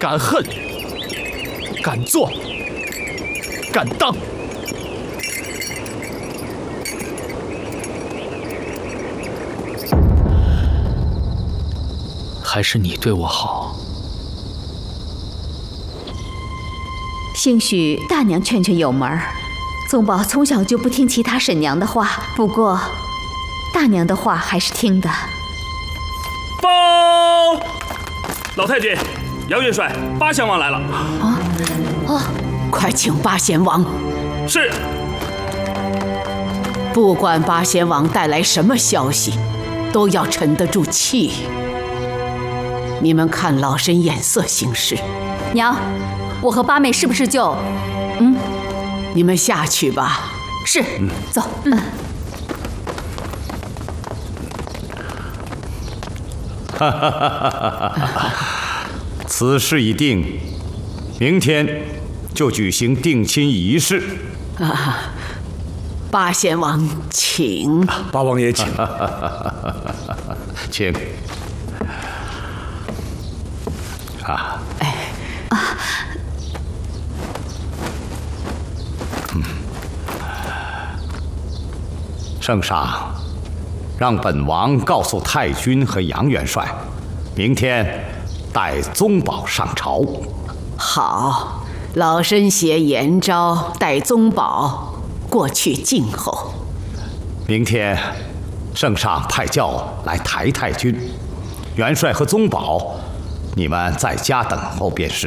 敢恨，敢做，敢当。还是你对我好。 兴许大娘劝劝有门儿。宗保从小就不听其他婶娘的话，不过大娘的话还是听的。 报，老太君，杨元帅，八贤王来了。 快请八贤王。 是。 不管八贤王带来什么消息，都要沉得住气。你们看老身眼色行事。 娘，我和八妹是不是就…… 你们下去吧。 是，走。 此事已定，明天就举行定亲仪式。 八贤王，请。 八王爷请。 请。圣上，让本王告诉太君和杨元帅，明天带宗保上朝。 好，老身携延昭带宗保过去静候。 明天，圣上派轿来抬太君，元帅和宗保，你们在家等候便是。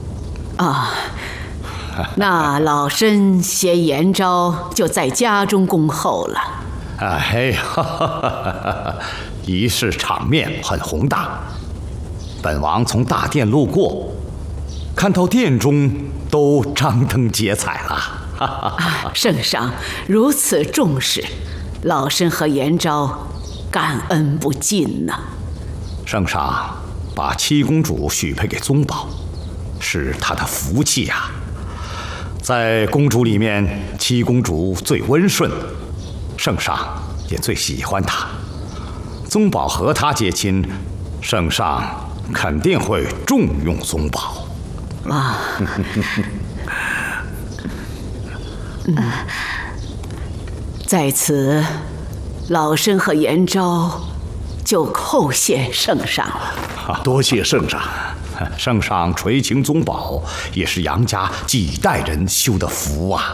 那老身携延昭就在家中恭候了。 哎呀，仪式场面很宏大。本王从大殿路过，看到殿中都张灯结彩了。 圣上如此重视，老身和延昭感恩不尽呐。 圣上把七公主许配给宗保，是他的福气呀。在公主里面，七公主最温顺，圣上也最喜欢她。宗保和她结亲，圣上肯定会重用宗保。 在此，老身和延昭就叩谢圣上了。 多谢圣上。 圣上垂青宗保，也是杨家几代人修的福啊！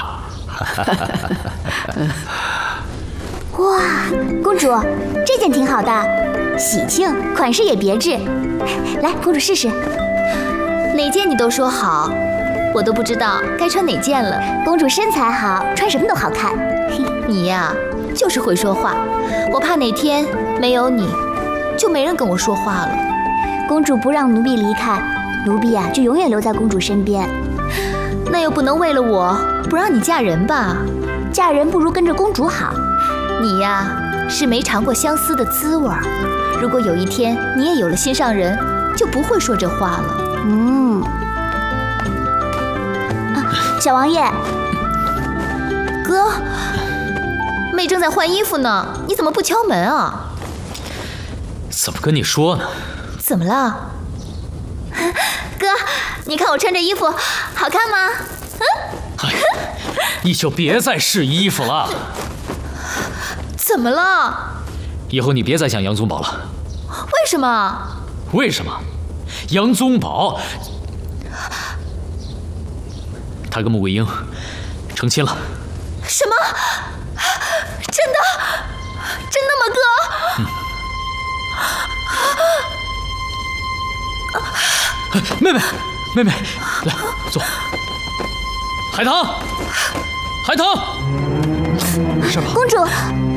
哇，公主，这件挺好的，喜庆，款式也别致。来，公主试试。 哪件你都说好，我都不知道该穿哪件了。 公主身材好，穿什么都好看。 你呀，就是会说话，我怕哪天没有你，就没人跟我说话了。 公主不让奴婢离开，奴婢就永远留在公主身边。 那又不能为了我不让你嫁人吧？ 嫁人不如跟着公主好。 你呀，是没尝过相思的滋味儿。如果有一天你也有了心上人，就不会说这话了。 小王爷， 哥，妹正在换衣服呢，你怎么不敲门啊？ 怎么跟你说呢？ 怎么了？哥，你看我穿这衣服好看吗？ 你就别再试衣服了。 怎么了？ 以后你别再想杨宗保了。 为什么？ 为什么？杨宗保，他跟穆桂英成亲了。 什么？真的？真的吗，哥？ 妹妹，来坐。海棠，没事吧？ 公主。